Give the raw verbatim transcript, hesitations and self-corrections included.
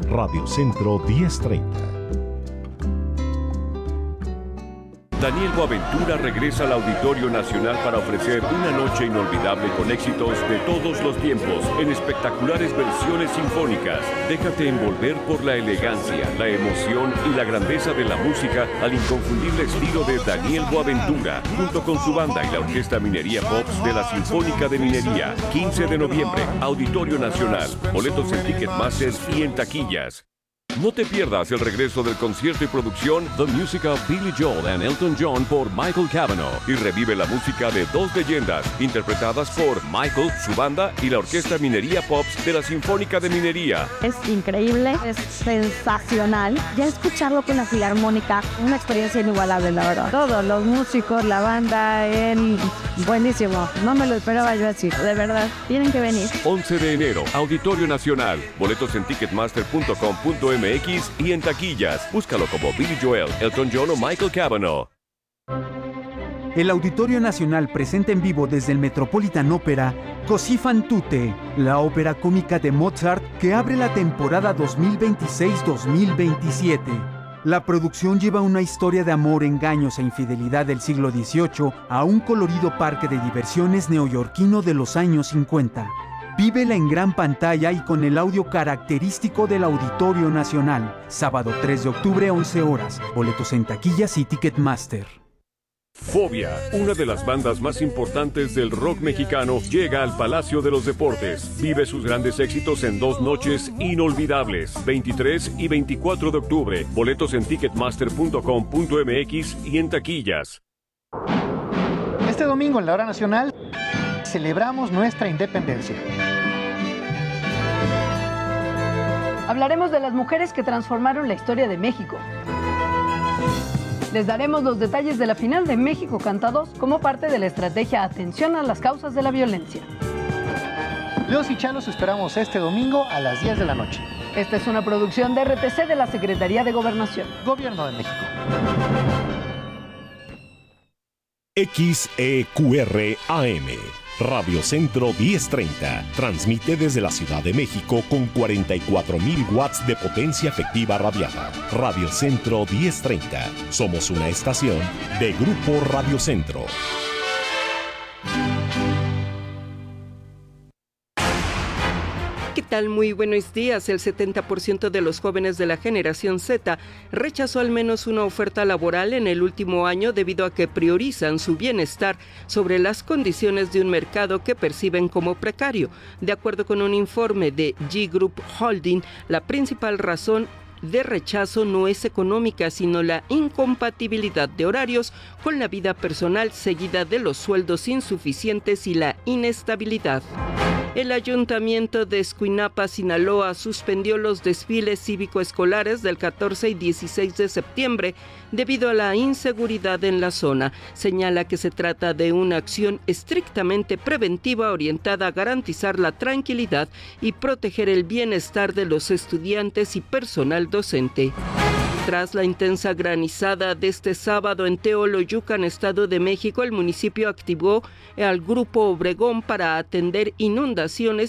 Radio Centro diez treinta. Daniel Boaventura regresa al Auditorio Nacional para ofrecer una noche inolvidable con éxitos de todos los tiempos en espectaculares versiones sinfónicas. Déjate envolver por la elegancia, la emoción y la grandeza de la música al inconfundible estilo de Daniel Boaventura, junto con su banda y la Orquesta Minería Pops de la Sinfónica de Minería. quince de noviembre, Auditorio Nacional. Boletos en Ticketmaster y en taquillas. No te pierdas el regreso del concierto y producción The Music of Billy Joel and Elton John por Michael Cavanaugh y revive la música de dos leyendas interpretadas por Michael, su banda y la Orquesta Minería Pops de la Sinfónica de Minería. Es increíble, es sensacional. Ya escucharlo con la Filarmónica, una experiencia inigualable, la verdad. Todos los músicos, la banda, él, buenísimo. No me lo esperaba yo así, de verdad. Tienen que venir. once de enero, Auditorio Nacional. Boletos en ticketmaster punto com punto m x y en taquillas. Búscalo como Billy Joel, Elton John o Michael Cavanaugh. El Auditorio Nacional presenta en vivo desde el Metropolitan Opera Così fan tutte, la ópera cómica de Mozart que abre la temporada dos mil veintiséis dos mil veintisiete. La producción lleva una historia de amor, engaños e infidelidad del siglo dieciocho a un colorido parque de diversiones neoyorquino de los años cincuenta. Vívela en gran pantalla y con el audio característico del Auditorio Nacional. Sábado tres de octubre, once horas. Boletos en taquillas y Ticketmaster. Fobia, una de las bandas más importantes del rock mexicano, llega al Palacio de los Deportes. Vive sus grandes éxitos en dos noches inolvidables, veintitrés y veinticuatro de octubre. Boletos en ticketmaster punto com punto m x y en taquillas. Este domingo en la Hora Nacional celebramos nuestra independencia. Hablaremos de las mujeres que transformaron la historia de México. Les daremos los detalles de la final de México Canta dos como parte de la estrategia Atención a las causas de la violencia. Leos y Chalos esperamos este domingo a las diez de la noche. Esta es una producción de R T C de la Secretaría de Gobernación. Gobierno de México. X E Q R A M. Radio Centro diez treinta. Transmite desde la Ciudad de México con cuarenta y cuatro mil watts de potencia efectiva radiada. Radio Centro diez treinta. Somos una estación de Grupo Radio Centro. ¿Qué tal? Muy buenos días. El setenta por ciento de los jóvenes de la generación Z rechazó al menos una oferta laboral en el último año debido a que priorizan su bienestar sobre las condiciones de un mercado que perciben como precario. De acuerdo con un informe de G Group Holding, la principal razón de rechazo no es económica, sino la incompatibilidad de horarios con la vida personal, seguida de los sueldos insuficientes y la inestabilidad. El Ayuntamiento de Escuinapa, Sinaloa, suspendió los desfiles cívico-escolares del catorce y dieciséis de septiembre debido a la inseguridad en la zona. Señala que se trata de una acción estrictamente preventiva orientada a garantizar la tranquilidad y proteger el bienestar de los estudiantes y personal docente. Tras la intensa granizada de este sábado en Teoloyucan, Estado de México, el municipio activó al Grupo Obregón para atender inundaciones